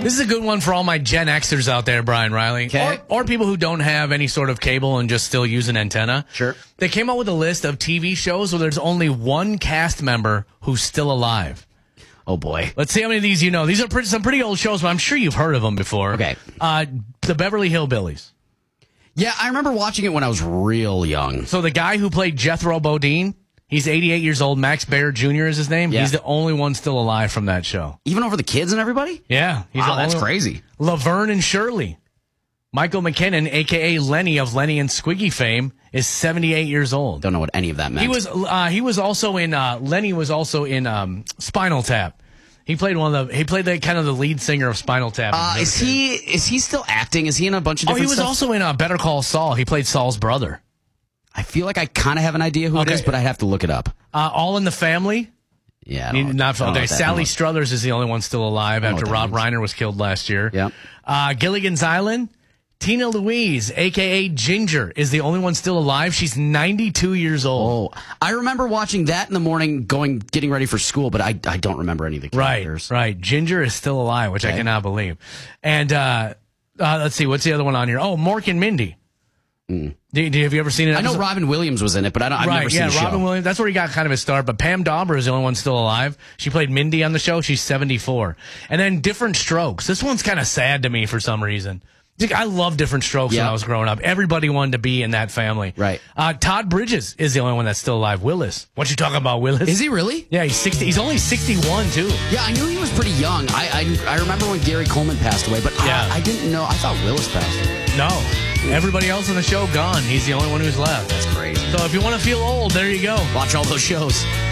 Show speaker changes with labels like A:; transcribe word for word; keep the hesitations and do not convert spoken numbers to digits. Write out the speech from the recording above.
A: This is a good one for all my Gen Xers out there, Brian Riley.
B: Okay.
A: Or, or people who don't have any sort of cable and just still use an antenna.
B: Sure.
A: They came out with a list of T V shows where there's only one cast member who's still alive.
B: Oh, boy.
A: Let's see how many of these you know. These are pretty, some pretty old shows, but I'm sure you've heard of them before.
B: Okay.
A: Uh, the Beverly Hillbillies.
B: Yeah, I remember watching it when I was real young.
A: So the guy who played Jethro Bodine, he's eighty-eight years old. Max Baer Junior is his name.
B: Yeah.
A: He's the only one still alive from that show.
B: Even over the kids and everybody?
A: Yeah. He's
B: Wow,
A: the
B: that's
A: only-
B: crazy.
A: Laverne and Shirley. Michael McKinnon, a k a. Lenny of Lenny and Squiggy fame, is seventy-eight years old.
B: Don't know what any of that meant.
A: He was uh, he was also in uh, Lenny was also in um, Spinal Tap. He played one of the he played the kind of the lead singer of Spinal Tap.
B: Uh, is he is he still acting? Is he in a bunch of
A: Oh,
B: different
A: he was
B: stuff?
A: also in uh, Better Call Saul. He played Saul's brother.
B: I feel like I kind of have an idea who
A: Okay.
B: it is, but I have to look it up.
A: Uh, All in the Family.
B: Yeah. I
A: Need-
B: don't-
A: Not
B: I don't know
A: okay.
B: what that
A: Sally
B: means.
A: Struthers is the only one still alive
B: know
A: after
B: what that
A: Rob
B: means.
A: Reiner was killed last year.
B: Yep.
A: Uh, Gilligan's Island. Tina Louise, a k a. Ginger, is the only one still alive. She's ninety-two years old.
B: Oh, I remember watching that in the morning, going getting ready for school, but I I don't remember any of the characters.
A: Right, right. Ginger is still alive, which I
B: Okay.
A: cannot believe. And uh, uh, let's see, what's the other one on here? Oh, Mork and Mindy.
B: Mm.
A: Do, do, have you ever seen it?
B: I know Robin Williams was in it, but I don't, I've
A: right,
B: never seen
A: yeah,
B: the show.
A: Robin Williams. That's where he got kind of his start. But Pam Dauber is the only one still alive. She played Mindy on the show. She's seventy-four. And then Different Strokes. This one's kind of sad to me for some reason. I love Different Strokes
B: Yeah.
A: when I was growing up. Everybody wanted to be in that family.
B: Right.
A: Uh, Todd Bridges is the only one that's still alive. Willis. What you talking about, Willis?
B: Is he really?
A: Yeah, he's sixty. He's only sixty-one too.
B: Yeah, I knew he was pretty young. I I, I remember when Gary Coleman passed away, but
A: Yeah.
B: I, I didn't know. I thought Willis passed.
A: No. Everybody else on the show gone. He's the only one who's left.
B: That's crazy.
A: So if you want to feel old, there you go.
B: Watch all those shows.